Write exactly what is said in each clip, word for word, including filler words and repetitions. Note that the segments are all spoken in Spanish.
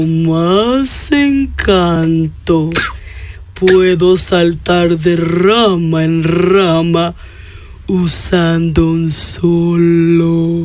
Más encanto. Puedo saltar de rama en rama usando un solo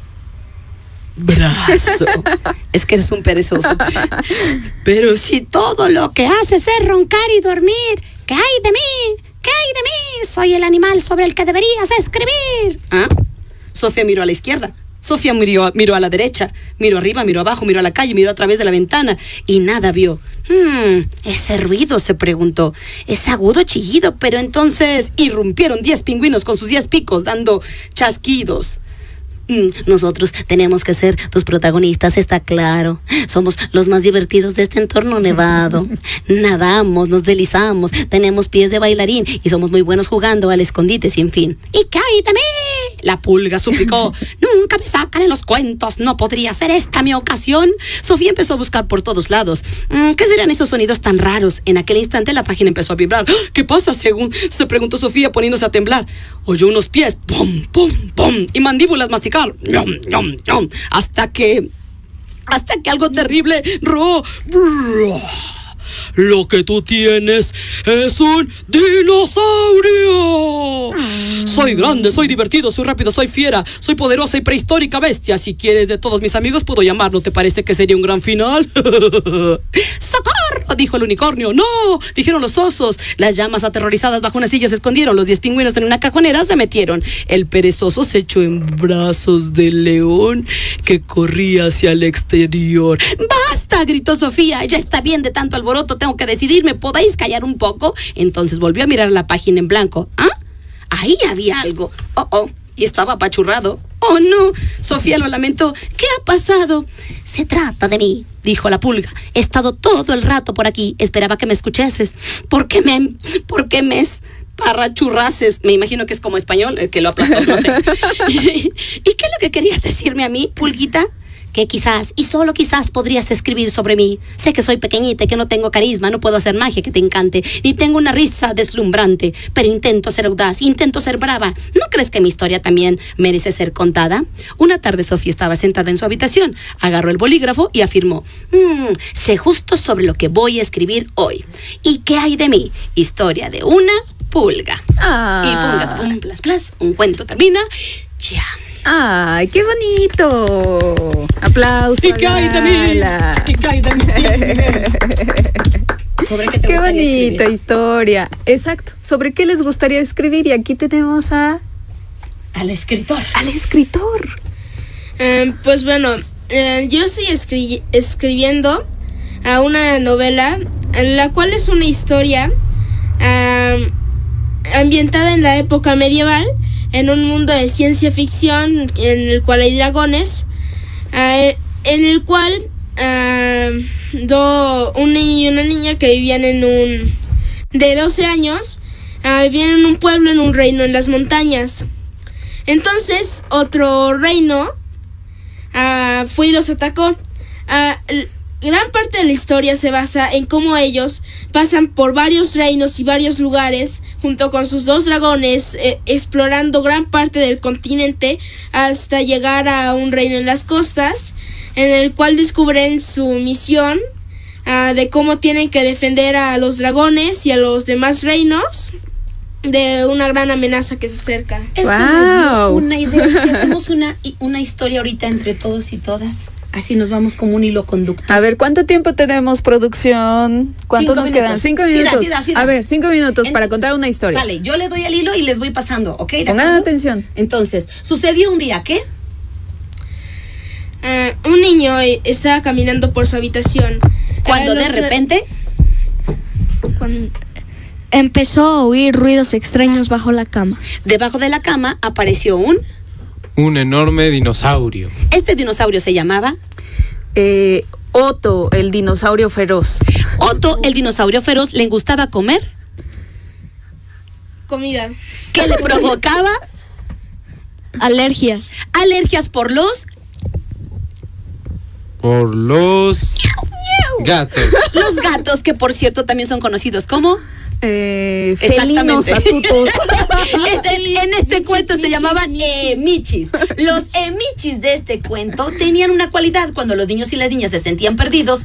brazo. Es que eres un perezoso. Pero si todo lo que haces es roncar y dormir, ¿qué hay de mí? ¿Qué hay de mí? Soy el animal sobre el que deberías escribir. ¿Ah? Sofía miró a la izquierda. Sofía miró, miró a la derecha. Miró arriba, miró abajo, miró a la calle, miró a través de la ventana y nada vio. Hmm, ese ruido, se preguntó. Es agudo chillido, pero entonces irrumpieron diez pingüinos con sus diez picos dando chasquidos. Nosotros tenemos que ser tus protagonistas, está claro. Somos los más divertidos de este entorno nevado. Nadamos, nos deslizamos, tenemos pies de bailarín y somos muy buenos jugando al escondite sin fin. ¿Y qué hay de mí? La pulga suplicó. Nunca me sacan en los cuentos, ¿no podría ser esta mi ocasión? Sofía empezó a buscar por todos lados. ¿Qué serían esos sonidos tan raros? En aquel instante la página empezó a vibrar. ¿Qué pasa, según? Se preguntó Sofía poniéndose a temblar. Oyó unos pies, pum, pum, pum, y mandíbulas masticar. Yum, yum, yum, hasta que hasta que algo terrible ro, ro, lo que tú tienes es un dinosaurio. Mm. Soy grande, soy divertido, soy rápido, soy fiera, soy poderosa y prehistórica bestia. Si quieres de todos mis amigos puedo llamarlo. ¿Te parece que sería un gran final? ¡Socorro!, dijo el unicornio. ¡No!, dijeron los osos. Las llamas aterrorizadas bajo una silla se escondieron. Los diez pingüinos en una cajonera se metieron. El perezoso se echó en brazos del león que corría hacia el exterior. ¡Basta!, gritó Sofía. Ya está bien de tanto alboroto. Tengo que decidirme. ¿Podéis callar un poco? Entonces volvió a mirar la página en blanco. ¿Ah? Ahí había algo. Oh, oh. Y estaba apachurrado. ¡Oh, no! Sofía lo lamentó. ¿Qué ha pasado? Se trata de mí, dijo la pulga. He estado todo el rato por aquí. Esperaba que me escuchases. ¿Por qué me... ¿Por qué me... parrachurrases? Me imagino que es como español, el que lo aplastó, no sé. ¿Y qué es lo que querías decirme a mí, pulguita? Que quizás, y solo quizás, podrías escribir sobre mí. Sé que soy pequeñita y que no tengo carisma, no puedo hacer magia que te encante, ni tengo una risa deslumbrante, pero intento ser audaz, intento ser brava. ¿No crees que mi historia también merece ser contada? Una tarde Sofía estaba sentada en su habitación, agarró el bolígrafo y afirmó: mmm, sé justo sobre lo que voy a escribir hoy. ¿Y qué hay de mí? Historia de una pulga. Ah. Y punga, pum, plas, plas, un cuento termina. Ya. ¡Ay, qué bonito! ¡Aplausos! ¿Y qué hay de mí? ¿Y qué hay de mí? ¿Sobre qué te qué bonita historia. Exacto. ¿Sobre qué les gustaría escribir? Y aquí tenemos a... Al escritor. Al escritor. Eh, pues bueno, eh, yo estoy escri- escribiendo a una novela, la cual es una historia eh, ambientada en la época medieval, en un mundo de ciencia ficción en el cual hay dragones, uh, en el cual uh, do, un niño y una niña que vivían en un... de doce años, uh, vivían en un pueblo, en un reino en las montañas. Entonces, otro reino uh, fue y los atacó. Uh, gran parte de la historia se basa en cómo ellos pasan por varios reinos y varios lugares junto con sus dos dragones, eh, explorando gran parte del continente hasta llegar a un reino en las costas, en el cual descubren su misión uh, de cómo tienen que defender a los dragones y a los demás reinos de una gran amenaza que se acerca. Eso wow. me dio una idea. Hacemos una, una historia ahorita entre todos y todas. Así nos vamos como un hilo conductor. A ver, ¿cuánto tiempo tenemos, producción? ¿Cuánto nos quedan? Cinco minutos. Sí da, sí da, sí da. A ver, cinco minutos Entonces, para contar una historia. Sale, yo le doy al hilo y les voy pasando, ¿ok? Pongan atención. Entonces, sucedió un día, ¿qué? Uh, un niño estaba caminando por su habitación. Cuando uh, de repente... Cuando empezó a oír ruidos extraños bajo la cama. Debajo de la cama apareció un... Un enorme dinosaurio. Este dinosaurio se llamaba... Eh, Otto, el dinosaurio feroz. Otto, el dinosaurio feroz, le gustaba comer... Comida. ¿Qué le provocaba? Alergias. Alergias por los... Por los... gatos. Los gatos, que por cierto también son conocidos como... Eh, felinos atutos. Este, en este cuento se llamaban emichis. Los emichis de este cuento tenían una cualidad: cuando los niños y las niñas se sentían perdidos,